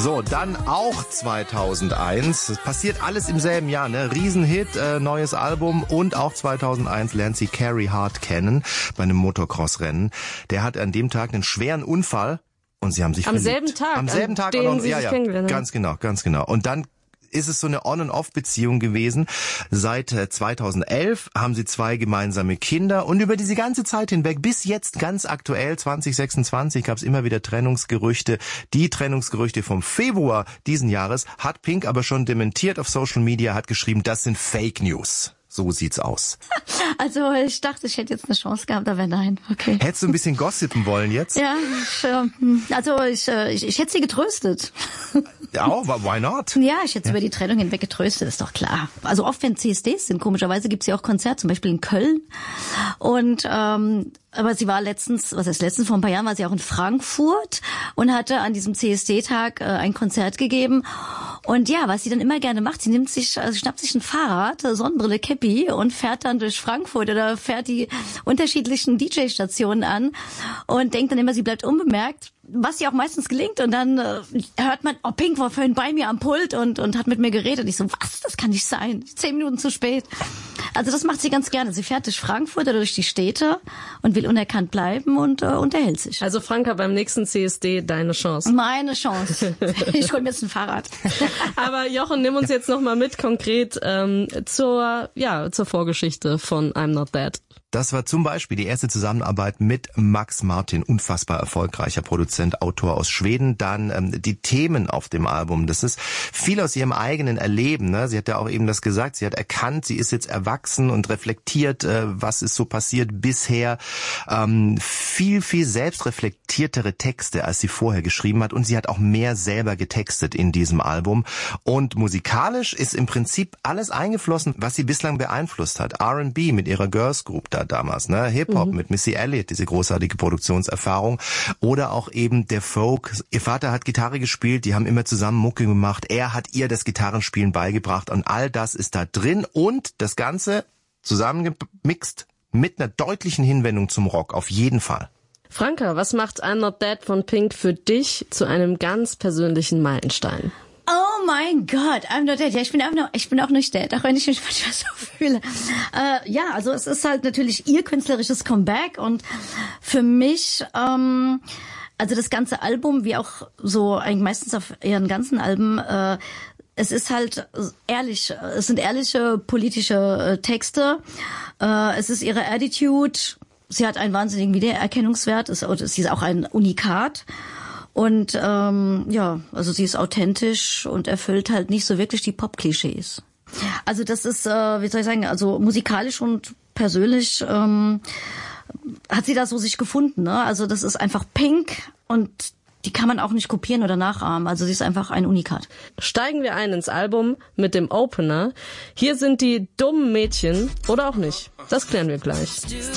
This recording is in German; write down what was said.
So, dann auch 2001. Es passiert alles im selben Jahr, ne? Riesenhit, neues Album und auch 2001 lernt sie Carey Hart kennen bei einem Motocross-Rennen. Der hat an dem Tag einen schweren Unfall und sie haben sich verliebt. Am selben Tag, den sie sich kennengelernt haben. Ganz genau. Und dann ist es so eine On-and-Off-Beziehung gewesen. Seit 2011 haben sie 2 gemeinsame Kinder und über diese ganze Zeit hinweg, bis jetzt ganz aktuell, 2026, gab es immer wieder Trennungsgerüchte. Die Trennungsgerüchte vom Februar diesen Jahres hat Pink aber schon dementiert auf Social Media, hat geschrieben, das sind Fake News. So sieht's aus. Also ich dachte, ich hätte jetzt eine Chance gehabt, aber nein. Okay. Hättest du ein bisschen gossipen wollen jetzt? Ja, ich hätte sie getröstet. Ja, why not? Ja, ich hätte sie über die Trennung hinweg getröstet, ist doch klar. Also oft, wenn CSDs sind, komischerweise gibt's ja auch Konzerte, zum Beispiel in Köln. Und aber sie war vor ein paar Jahren war sie auch in Frankfurt und hatte an diesem CSD-Tag ein Konzert gegeben. Und ja, was sie dann immer gerne macht, sie schnappt sich ein Fahrrad, Sonnenbrille, Käppi und fährt dann durch Frankfurt oder fährt die unterschiedlichen DJ-Stationen an und denkt dann immer, sie bleibt unbemerkt, was ihr auch meistens gelingt. Und dann hört man, Pink war vorhin bei mir am Pult und hat mit mir geredet. Ich so, was? Das kann nicht sein. 10 Minuten zu spät. Also das macht sie ganz gerne. Sie fährt durch Frankfurt oder durch die Städte und will unerkannt bleiben und unterhält sich. Also Franka, beim nächsten CSD deine Chance. Meine Chance. Ich hol mir jetzt ein Fahrrad. Aber Jochen, nimm uns jetzt nochmal mit konkret zur Vorgeschichte von I'm Not That. Das war zum Beispiel die erste Zusammenarbeit mit Max Martin, unfassbar erfolgreicher Produzent, Autor aus Schweden. Dann die Themen auf dem Album, das ist viel aus ihrem eigenen Erleben. Ne? Sie hat ja auch eben das gesagt, sie hat erkannt, sie ist jetzt erwachsen und reflektiert, was ist so passiert bisher. Viel selbstreflektiertere Texte, als sie vorher geschrieben hat. Und sie hat auch mehr selber getextet in diesem Album. Und musikalisch ist im Prinzip alles eingeflossen, was sie bislang beeinflusst hat. R&B mit ihrer Girls Group damals, ne? Hip-Hop mit Missy Elliott, diese großartige Produktionserfahrung, oder auch eben der Folk. Ihr Vater hat Gitarre gespielt, die haben immer zusammen Mucke gemacht, er hat ihr das Gitarrenspielen beigebracht und all das ist da drin und das Ganze zusammengemixt mit einer deutlichen Hinwendung zum Rock, auf jeden Fall. Franka, was macht I'm Not That von Pink für dich zu einem ganz persönlichen Meilenstein? Oh mein Gott, I'm not dead. Ja, ich bin auch nicht dead, auch wenn ich mich manchmal so fühle. Also es ist halt natürlich ihr künstlerisches Comeback und für mich, also das ganze Album, wie auch so eigentlich meistens auf ihren ganzen Alben, es ist halt ehrlich, es sind ehrliche politische Texte, es ist ihre Attitude, sie hat einen wahnsinnigen Wiedererkennungswert, sie ist auch ein Unikat. Und also sie ist authentisch und erfüllt halt nicht so wirklich die Pop-Klischees. Also das ist, wie soll ich sagen, also musikalisch und persönlich hat sie da so sich gefunden. Ne? Also das ist einfach Pink und die kann man auch nicht kopieren oder nachahmen. Also sie ist einfach ein Unikat. Steigen wir ein ins Album mit dem Opener. Hier sind die dummen Mädchen oder auch nicht. Das klären wir gleich.